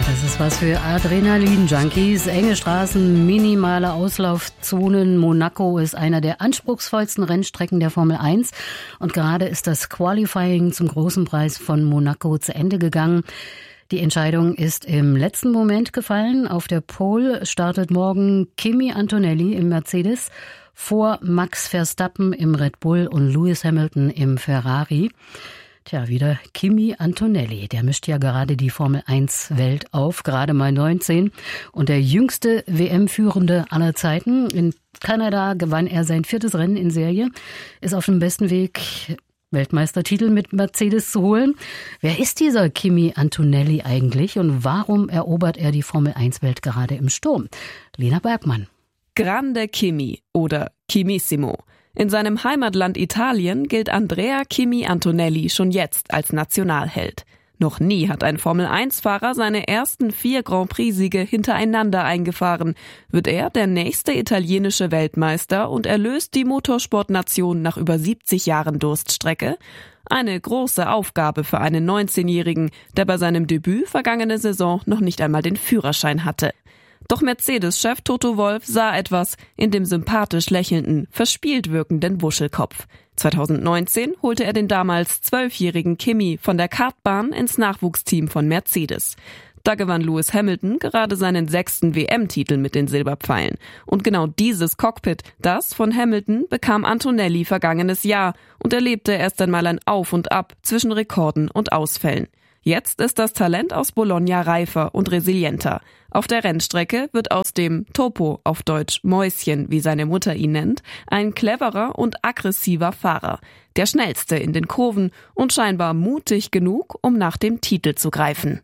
Das ist was für Adrenalin-Junkies. Enge Straßen, minimale Auslaufzonen. Monaco ist einer der anspruchsvollsten Rennstrecken der Formel 1. Und gerade ist das Qualifying zum großen Preis von Monaco zu Ende gegangen. Die Entscheidung ist im letzten Moment gefallen. Auf der Pole startet morgen Kimi Antonelli im Mercedes vor Max Verstappen im Red Bull und Lewis Hamilton im Ferrari. Tja, wieder Kimi Antonelli. Der mischt ja gerade die Formel-1-Welt auf, gerade mal 19. Und der jüngste WM-Führende aller Zeiten. In Kanada gewann er sein 4. Rennen in Serie, ist auf dem besten Weg, Weltmeistertitel mit Mercedes zu holen. Wer ist dieser Kimi Antonelli eigentlich und warum erobert er die Formel-1-Welt gerade im Sturm? Lena Bergmann. Grande Kimi oder Chimissimo. In seinem Heimatland Italien gilt Andrea Kimi Antonelli schon jetzt als Nationalheld. Noch nie hat ein Formel-1-Fahrer seine ersten 4 Grand Prix-Siege hintereinander eingefahren. Wird er der nächste italienische Weltmeister und erlöst die Motorsportnation nach über 70 Jahren Durststrecke? Eine große Aufgabe für einen 19-Jährigen, der bei seinem Debüt vergangene Saison noch nicht einmal den Führerschein hatte. Doch Mercedes-Chef Toto Wolff sah etwas in dem sympathisch lächelnden, verspielt wirkenden Wuschelkopf. 2019 holte er den damals 12-jährigen Kimi von der Kartbahn ins Nachwuchsteam von Mercedes. Da gewann Lewis Hamilton gerade seinen 6. WM-Titel mit den Silberpfeilen. Und genau dieses Cockpit, das von Hamilton, bekam Antonelli vergangenes Jahr und erlebte erst einmal ein Auf und Ab zwischen Rekorden und Ausfällen. Jetzt ist das Talent aus Bologna reifer und resilienter. Auf der Rennstrecke wird aus dem Topo, auf Deutsch Mäuschen, wie seine Mutter ihn nennt, ein cleverer und aggressiver Fahrer. Der schnellste in den Kurven und scheinbar mutig genug, um nach dem Titel zu greifen.